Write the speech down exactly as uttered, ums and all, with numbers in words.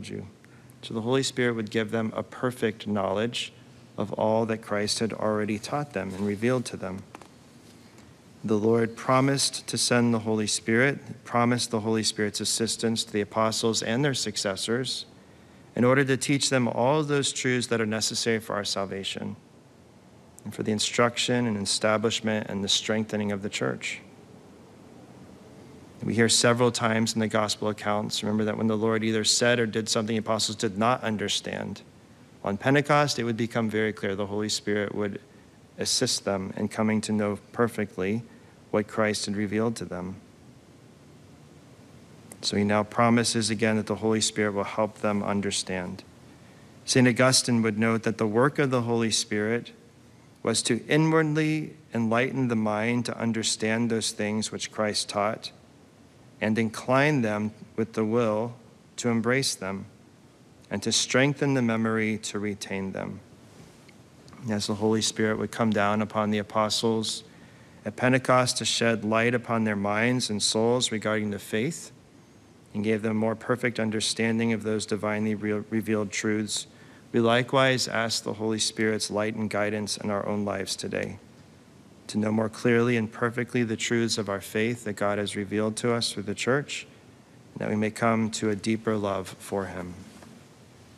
you. So the Holy Spirit would give them a perfect knowledge of all that Christ had already taught them and revealed to them. The Lord promised to send the Holy Spirit, promised the Holy Spirit's assistance to the apostles and their successors in order to teach them all of those truths that are necessary for our salvation and for the instruction and establishment and the strengthening of the church. We hear several times in the gospel accounts, remember that when the Lord either said or did something the apostles did not understand, on Pentecost, it would become very clear the Holy Spirit would assist them in coming to know perfectly what Christ had revealed to them. So he now promises again that the Holy Spirit will help them understand. Saint Augustine would note that the work of the Holy Spirit was to inwardly enlighten the mind to understand those things which Christ taught and incline them with the will to embrace them and to strengthen the memory to retain them. As the Holy Spirit would come down upon the apostles at Pentecost to shed light upon their minds and souls regarding the faith and gave them more perfect understanding of those divinely re- revealed truths, we likewise ask the Holy Spirit's light and guidance in our own lives today, to know more clearly and perfectly the truths of our faith that God has revealed to us through the church, and that we may come to a deeper love for him.